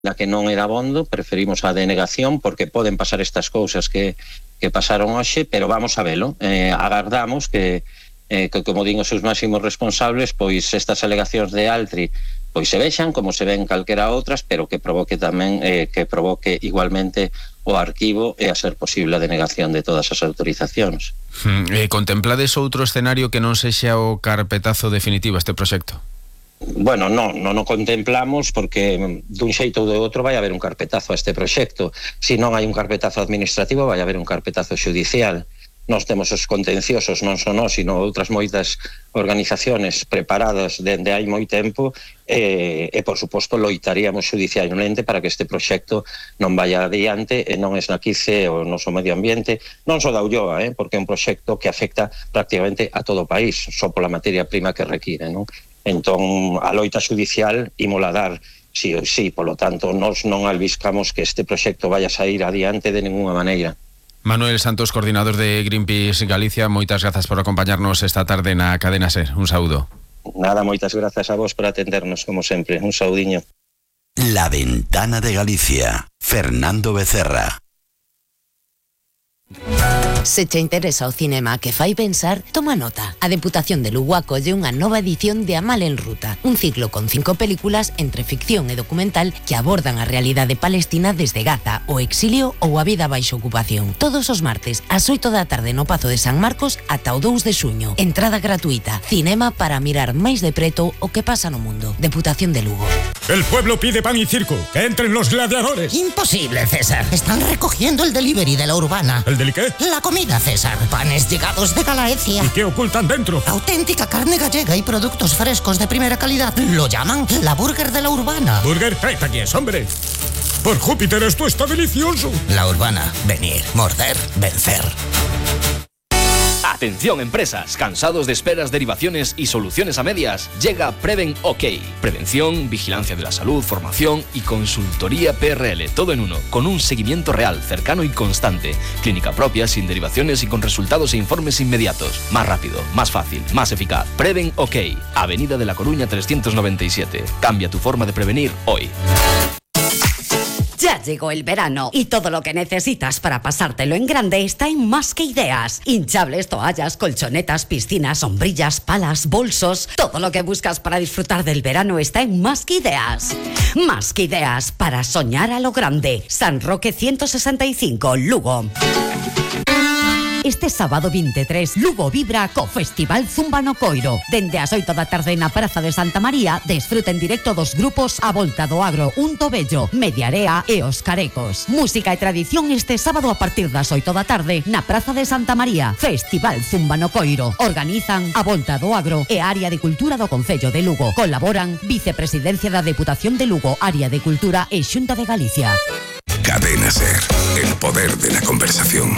na que non era abondo, preferimos a denegación porque poden pasar estas cousas que pasaron hoxe, pero vamos a velo. Agardamos que como din os seus máximos responsables, pois estas alegacións de Altri pois se vexan como se ven calquera outras, pero que provoque tamén que provoque igualmente o arquivo e a ser posible a denegación de todas as autorizacións. Contemplades outro escenario que non sexa o carpetazo definitivo a este proxecto? Bueno, non o contemplamos porque dun xeito ou de outro vai haber un carpetazo a este proxecto. Se non hai un carpetazo administrativo, vai haber un carpetazo xudicial. Nós temos os contenciosos, non só nós, sino outras moitas organizaciones preparadas dende hai moi tempo e por suposto, loitaríamos judicialmente para que este proxecto non vaya adiante e non esnaquice o noso medio ambiente, non só da Ulloa, porque é un proxecto que afecta prácticamente a todo o país, só pola materia prima que require, non? Entón, a loita judicial ímola dar, sí, polo tanto, nós non albiscamos que este proxecto vaya a sair adiante de ninguna maneira. Manuel Santos, coordinador de Greenpeace Galicia, moitas grazas por acompañarnos esta tarde na Cadena SER. Un saúdo. Nada, moitas grazas a vos por atendernos, como sempre. Un saudiño. La Ventana de Galicia. Fernando Becerra. Se che interesa o cinema que fai pensar, toma nota. A Deputación de Lugo acolle unha nova edición de Amal en Ruta, un ciclo con 5 películas entre ficción e documental que abordan a realidade palestina desde Gaza, o exilio ou a vida baixo ocupación. Todos os martes, ás 8 da tarde no Pazo de San Marcos ata o 2 de xuño. Entrada gratuita. Cinema para mirar máis de preto o que pasa no mundo. Deputación de Lugo. El pueblo pide pan y circo. ¡Que entren los gladiadores! Imposible, César. Están recogiendo el delivery de la Urbana. ¿El deli qué? La comida, César. Panes llegados de Galaecia. ¿Y qué ocultan dentro? Auténtica carne gallega y productos frescos de primera calidad. Lo llaman la Burger de la Urbana. ¿Burger? ¡Tráete aquí, hombre! ¡Por Júpiter, esto está delicioso! La Urbana. Venir, morder, vencer. Atención empresas, cansados de esperas, derivaciones y soluciones a medias, llega Preven OK. Prevención, vigilancia de la salud, formación y consultoría PRL, todo en uno, con un seguimiento real, cercano y constante. Clínica propia, sin derivaciones y con resultados e informes inmediatos. Más rápido, más fácil, más eficaz. Preven OK, Avenida de la Coruña 397. Cambia tu forma de prevenir hoy. Ya llegó el verano y todo lo que necesitas para pasártelo en grande está en Más que Ideas. Hinchables, toallas, colchonetas, piscinas, sombrillas, palas, bolsos. Todo lo que buscas para disfrutar del verano está en Más que Ideas. Más que Ideas para soñar a lo grande. San Roque 165, Lugo. Este sábado 23, Lugo vibra co Festival Zumba no Coiro. Dende as 8 da tarde na Praza de Santa María, desfruta en directo dos grupos A Volta do Agro, Un Tobello, Mediarea e Os Carecos. Música e tradición este sábado a partir das 8 da tarde na Praza de Santa María. Festival Zumba no Coiro. Organizan A Volta do Agro e a Área de Cultura do Concello de Lugo. Colaboran Vicepresidencia da Deputación de Lugo, Área de Cultura e Xunta de Galicia. Cadena SER. El poder de la conversación.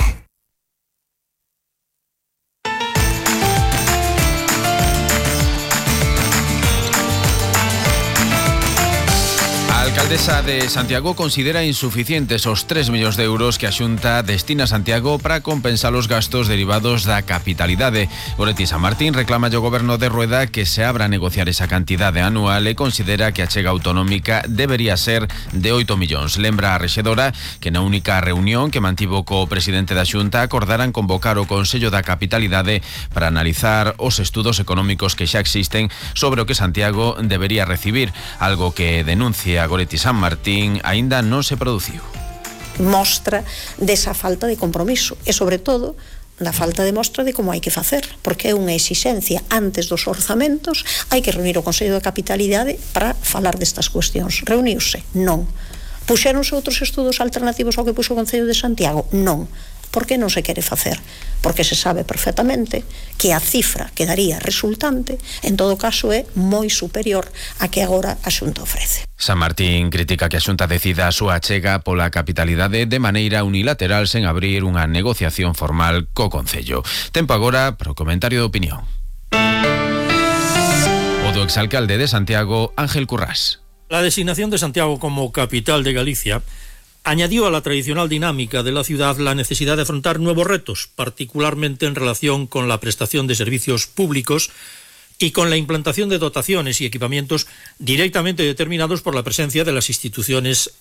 A alcaldesa de Santiago considera insuficientes os 3 millóns de euros que a Xunta destina a Santiago para compensar os gastos derivados da capitalidade. Goretti San Martín reclama ao goberno de Rueda que se abra a negociar esa cantidade anual e considera que a achega autonómica debería ser de 8 millóns. Lembra a rexedora que na única reunión que mantivo co presidente da Xunta acordaran convocar o Consello da Capitalidade para analizar os estudos económicos que xa existen sobre o que Santiago debería recibir, algo que denuncia Goretti San Martín aínda non se produciu. Mostra desa falta de compromiso e, sobre todo, da falta de mostra de como hai que facer, porque é unha exixencia antes dos orzamentos, hai que reunir o Consello da Capitalidade para falar destas cuestións. Reuniuse? Non. Puxéronse outros estudos alternativos ao que puxo o Concello de Santiago? Non. Por que non se quere facer? Porque se sabe perfectamente que a cifra que daría resultante, en todo caso, é moi superior a que agora a Xunta ofrece. San Martín critica que a Xunta decida a súa achega pola capitalidade de maneira unilateral sen abrir unha negociación formal co Concello. Tempo agora para o comentario de opinión. O do exalcalde de Santiago, Ángel Currás. La designación de Santiago como capital de Galicia añadió a la tradicional dinámica de la ciudad la necesidad de afrontar nuevos retos, particularmente en relación con la prestación de servicios públicos y con la implantación de dotaciones y equipamientos directamente determinados por la presencia de las instituciones